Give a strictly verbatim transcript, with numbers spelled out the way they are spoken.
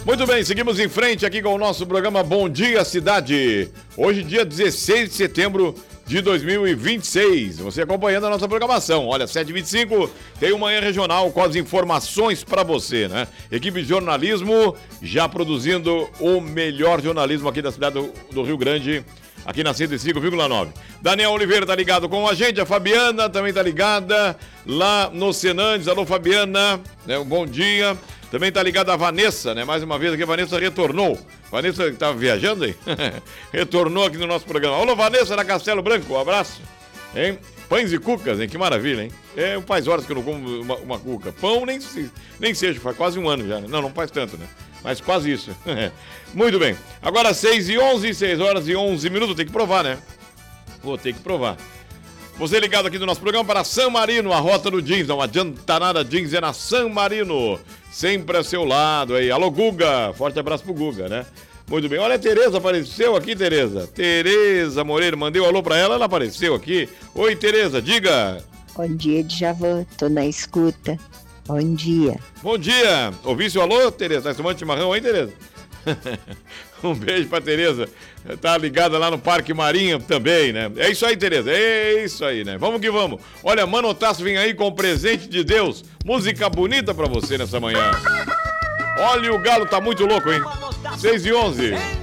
Muito bem, seguimos em frente aqui com o nosso programa Bom Dia Cidade. Hoje, dia dezesseis de setembro de dois mil e vinte e seis. Você acompanhando a nossa programação. Olha, sete e vinte e cinco tem o Manhã Regional com as informações para você, né? Equipe de jornalismo já produzindo o melhor jornalismo aqui da cidade do, do Rio Grande, aqui na cento e cinco vírgula nove. Daniel Oliveira tá ligado com a gente, a Fabiana também tá ligada lá no Senandes. Alô, Fabiana, né? Um bom dia. Também tá ligada a Vanessa, né? Mais uma vez aqui, a Vanessa retornou. Vanessa que tava viajando aí, retornou aqui no nosso programa. Alô, Vanessa da Castelo Branco, um abraço. Hein? Pães e cucas, hein? Que maravilha, hein? É, faz horas que eu não como uma, uma cuca. Pão nem, nem seja, faz quase um ano já, né? Não, não faz tanto, né? Mas quase isso. Muito bem. Agora seis e onze, seis horas e onze minutos. Tem que provar, né? Vou ter que provar. Você ligado aqui no nosso programa para San Marino, a rota do jeans. Não adianta nada, jeans é na San Marino. Sempre a seu lado aí. Alô, Guga. Forte abraço pro Guga, né? Muito bem. Olha, a Tereza apareceu aqui, Tereza. Tereza Moreira, mandei um alô pra ela, ela apareceu aqui. Oi, Tereza, diga. Bom dia, Djavan. Tô na escuta. Bom dia. Bom dia. Ouvi seu alô, Tereza? Tá tomando chimarrão, hein, Tereza? Um beijo pra Tereza. Tá ligada lá no Parque Marinha também, né? É isso aí, Tereza. É isso aí, né? Vamos que vamos. Olha, Manotaço vem aí com o presente de Deus. Música bonita pra você nessa manhã. Olha, o galo tá muito louco, hein? seis e onze.